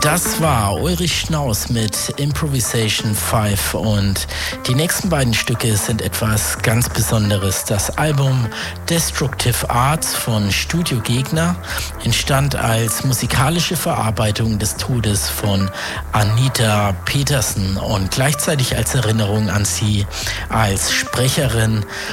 Das war Ulrich Schnaus mit Improvisation 5 und die nächsten beiden Stücke sind etwas ganz Besonderes. Das Album Destructive Arts von Studio Gegner entstand als musikalische Verarbeitung des Todes von Anita Petersen und gleichzeitig als Erinnerung an sie als Sprecherin